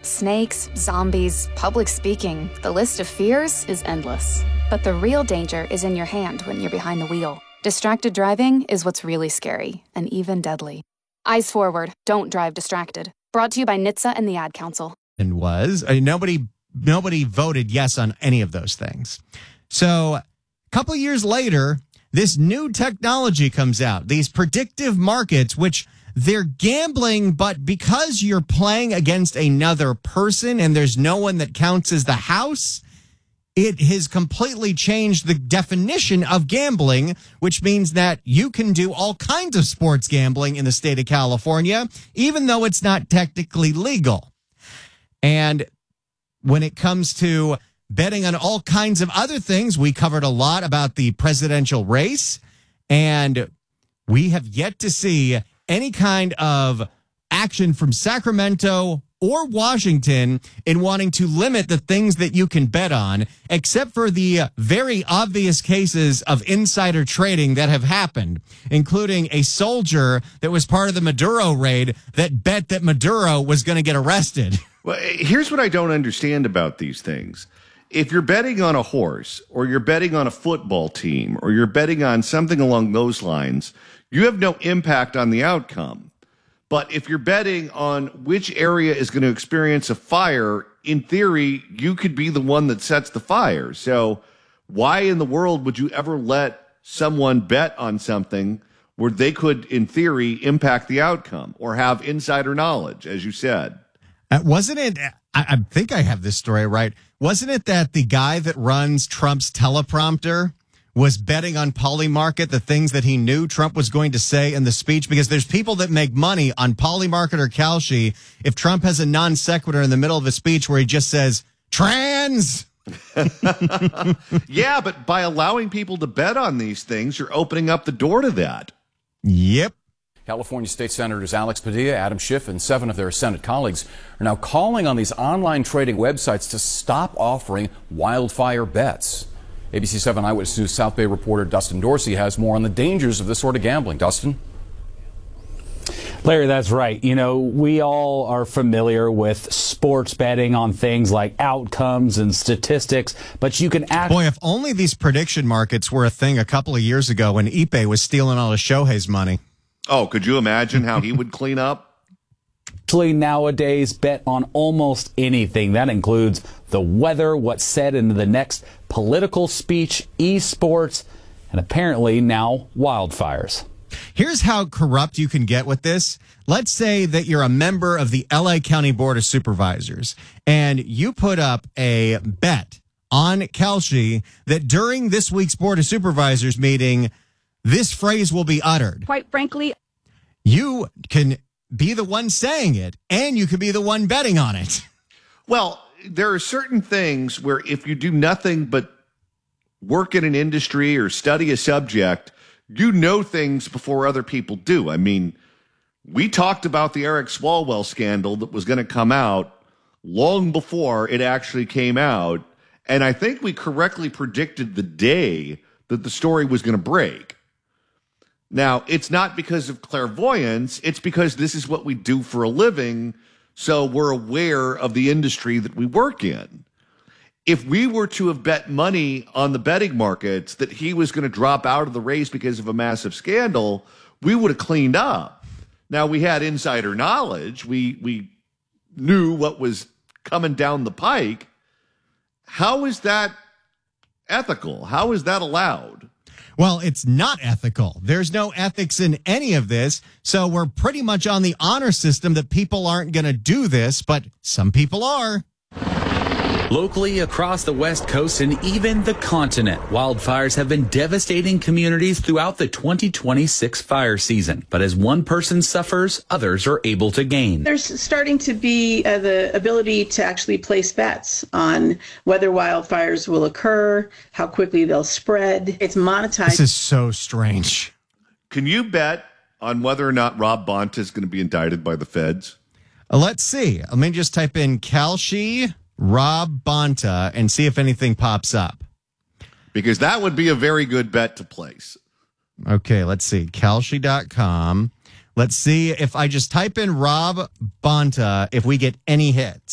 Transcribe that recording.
Snakes, zombies, public speaking. The list of fears is endless. But the real danger is in your hand when you're behind the wheel. Distracted driving is what's really scary and even deadly. Eyes forward. Don't drive distracted. Brought to you by NHTSA and the Ad Council. And nobody voted yes on any of those things. So a couple of years later, this new technology comes out. These predictive markets, which they're gambling, but because you're playing against another person and there's no one that counts as the house, it has completely changed the definition of gambling, which means that you can do all kinds of sports gambling in the state of California, even though it's not technically legal. And when it comes to betting on all kinds of other things, we covered a lot about the presidential race, and we have yet to see any kind of action from Sacramento or Washington in wanting to limit the things that you can bet on, except for the very obvious cases of insider trading that have happened, including a soldier that was part of the Maduro raid that bet that Maduro was going to get arrested. Well, here's what I don't understand about these things. If you're betting on a horse, or you're betting on a football team, or you're betting on something along those lines, you have no impact on the outcome. But if you're betting on which area is going to experience a fire, in theory, you could be the one that sets the fire. So why in the world would you ever let someone bet on something where they could, in theory, impact the outcome or have insider knowledge, as you said? Wasn't it, I think I have this story right, wasn't it that the guy that runs Trump's teleprompter was betting on Polymarket, the things that he knew Trump was going to say in the speech? Because there's people that make money on Polymarket or Kalshi if Trump has a non sequitur in the middle of a speech where he just says, trans. Yeah, but by allowing people to bet on these things, you're opening up the door to that. Yep. California State Senators Alex Padilla, Adam Schiff, and 7 of their Senate colleagues are now calling on these online trading websites to stop offering wildfire bets. ABC 7 Eyewitness News South Bay reporter Dustin Dorsey has more on the dangers of this sort of gambling. Dustin? Larry, that's right. You know, we all are familiar with sports betting on things like outcomes and statistics, but you can Boy, if only these prediction markets were a thing a couple of years ago when Ipe was stealing all of Shohei's money. Oh, could you imagine how he would clean up? Actually, nowadays bet on almost anything. That includes the weather, what's said in the next political speech, esports, and apparently now wildfires. Here's how corrupt you can get with this. Let's say that you're a member of the LA County Board of Supervisors and you put up a bet on Kalshi that during this week's Board of Supervisors meeting, this phrase will be uttered. Quite frankly, you can be the one saying it, and you can be the one betting on it. Well, there are certain things where if you do nothing but work in an industry or study a subject, you know things before other people do. I mean, we talked about the Eric Swalwell scandal that was going to come out long before it actually came out, and I think we correctly predicted the day that the story was going to break. Now, it's not because of clairvoyance. It's because this is what we do for a living, so we're aware of the industry that we work in. If we were to have bet money on the betting markets that he was going to drop out of the race because of a massive scandal, we would have cleaned up. Now, we had insider knowledge. We knew what was coming down the pike. How is that ethical? How is that allowed? Well, it's not ethical. There's no ethics in any of this. So we're pretty much on the honor system that people aren't going to do this, but some people are. Locally, across the West Coast and even the continent, wildfires have been devastating communities throughout the 2026 fire season. But as one person suffers, others are able to gain. There's starting to be the ability to actually place bets on whether wildfires will occur, how quickly they'll spread. It's monetized. This is so strange. Can you bet on whether or not Rob Bonta is going to be indicted by the feds? Let's see. Let me just type in Kalshi Rob Bonta and see if anything pops up. Because that would be a very good bet to place. Okay, let's see. Kalshi.com. Let's see if I just type in Rob Bonta, if we get any hits.